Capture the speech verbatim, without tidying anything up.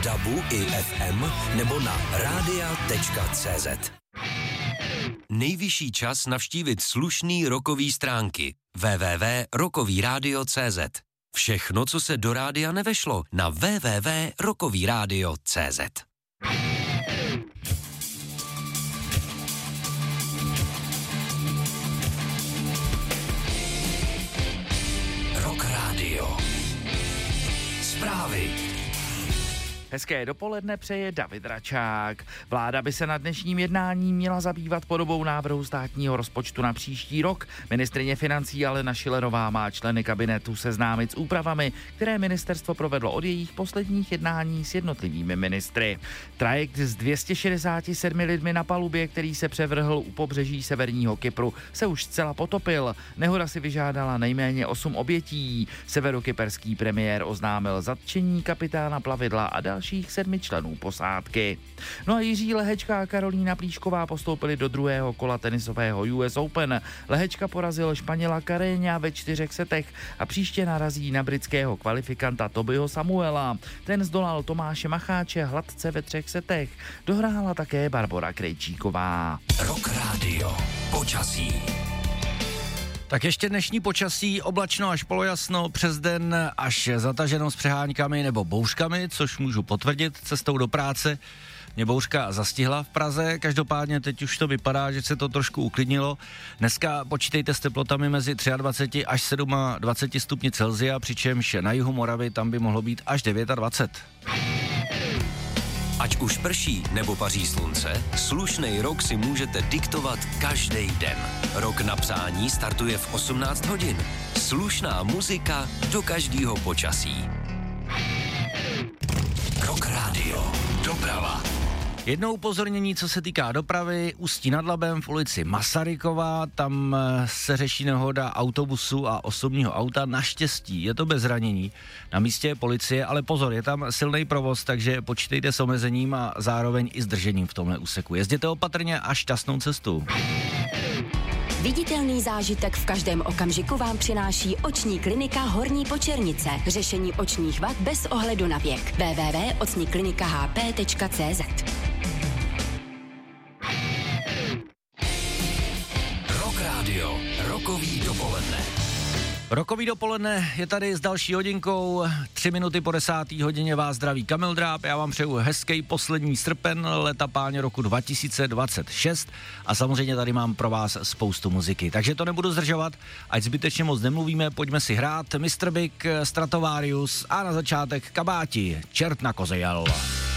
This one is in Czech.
dabu i ef em nebo na rádia tečka cé zet. Nejvyšší čas navštívit slušný rockový stránky w w w tečka rockový rádio tečka cé zet. Všechno, co se do rádia nevešlo, na w w w tečka rockový rádio tečka cé zet. Rock Radio. Zprávy. Hezké dopoledne přeje David Račák. Vláda by se na dnešním jednání měla zabývat podobou návrhu státního rozpočtu na příští rok. Ministryně financí Alena Schillerová má členy kabinetu seznámit s úpravami, které ministerstvo provedlo od jejich posledních jednání s jednotlivými ministry. Trajekt s dvěma sty šedesáti sedmi lidmi na palubě, který se převrhl u pobřeží severního Kypru, se už zcela potopil. Nehoda si vyžádala nejméně osm obětí. Severokyperský premiér oznámil zatčení kapitána plavidla a dalších sedmi členů posádky. No a Jiří Lehečka a Karolína Plíšková postoupili do druhého kola tenisového U S Open. Lehečka porazil Španěla Carreña ve čtyřech setech a příště narazí na britského kvalifikanta Tobyho Samuela. Ten zdolal Tomáše Macháče hladce ve třech setech. Dohrála také Barbora Krejčíková. Rock Radio. Počasí. Tak ještě dnešní počasí, oblačno až polojasno, přes den až zataženo s přeháňkami nebo bouřkami, což můžu potvrdit cestou do práce. Mě bouřka zastihla v Praze, každopádně teď už to vypadá, že se to trošku uklidnilo. Dneska počítejte s teplotami mezi dvacet tři až dvacet sedm stupni Celsia, přičemž na jihu Moravy tam by mohlo být až dvacet devět. Ať už prší nebo paří slunce, slušnej rok si můžete diktovat každý den. Rok na přání startuje v osmnáct hodin. Slušná muzika do každého počasí. Rock Radio. Doprava. Jedno upozornění, co se týká dopravy, Ústí nad Labem v ulici Masarykova, tam se řeší nehoda autobusu a osobního auta, naštěstí je to bez zranění. Na místě je policie, ale pozor, je tam silný provoz, takže počítejte s omezením a zároveň i zdržením v tomhle úseku. Jezděte opatrně a šťastnou cestu. Viditelný zážitek v každém okamžiku vám přináší oční klinika Horní Počernice. Řešení očních vad bez ohledu na věk. w w w tečka oční klinika h p tečka c z. Rock Radio. Rokový dopoledne. Rokový dopoledne je tady s další hodinkou, tři minuty po desáté hodině vás zdraví Kamil Dráb, já vám přeju hezký poslední srpen leta páně roku dva tisíce dvacet šest a samozřejmě tady mám pro vás spoustu muziky, takže to nebudu zdržovat, ať zbytečně moc nemluvíme, pojďme si hrát mister Big, Stratovarius a na začátek Kabáti, Čert na koze jel.